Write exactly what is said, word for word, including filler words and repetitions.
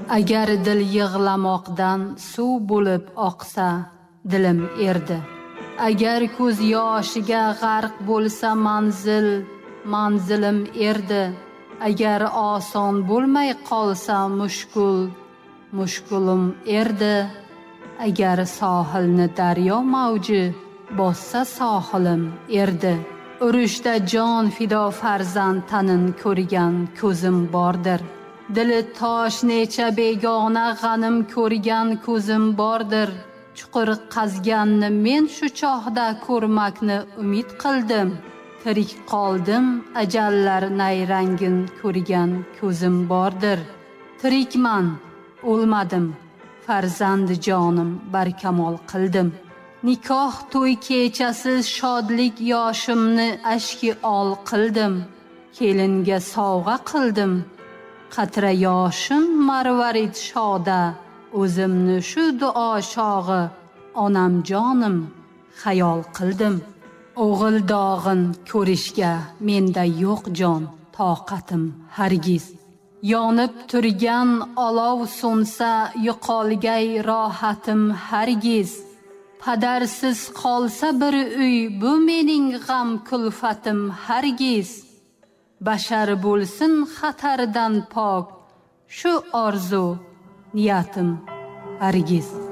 Agar dil yig'lamoqdan suv bo'lib oqsa, dilim erdi. Agar ko'z yoshiga g'arq bo'lsa manzil, manzilim erdi. Agar oson bo'lmay qolsa mushkul, mushkulim erdi. Agar sohilni daryo mavji bossa sohilim erdi. Urushda jon fido farzand tanin ko'rgan ko'zim bordir. Dili tosh necha begona g'anim ko'rgan ko'zim bordir. Chuqur qazganni men shu chohda ko'rmakni umid qildim. Tirik qoldim, ajallar nayrangin ko'rgan ko'zim bordir. Tirikman, o'lmadim, farzand jonim barkamol qildim. Nikoh to'y kechasi shodlik yoshimni ashki ol qildim. Kelinga sovg'a qildim. Qatra yoshim marvarid shoda, o'zimni shu duo chog'i onam jonim xayol qildim. O'g'il dog'in ko'rishga menda yo'q jon toqatim hargiz. Yonib turgan olov so'nsa yo'qolgay rohatim hargiz. Padarsiz qolsa bir uy bu mening g'am kulfatim hargiz. Bashar bo'lsin xatardan pok, shu orzu niyatim hargiz.